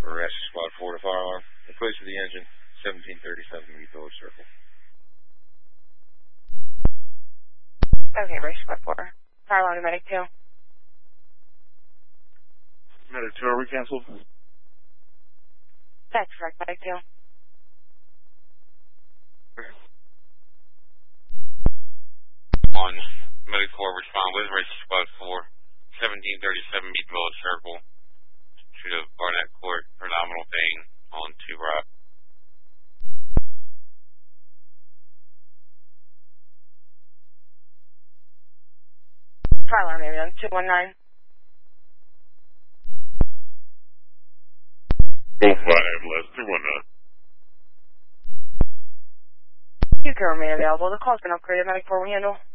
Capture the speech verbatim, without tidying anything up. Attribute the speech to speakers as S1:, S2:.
S1: Rescue Squad four to fire alarm. In place of the engine, seventeen thirty-seven Mead Village Circle.
S2: Okay, Rescue Squad four. Fire alarm to Medic two.
S3: Medic two, are we canceled?
S2: That's correct, Medic two.
S4: One, Medic four, respond with Rescue Squad four, seventeen thirty-seven Mead Village Circle. To the Barnett Court for nominal pain on two rock.
S2: Fire alarm ambulance two one nine.
S3: Both flight ambulance two one nine.
S2: You can remain available. The call's been upgraded. Medic four, we handle.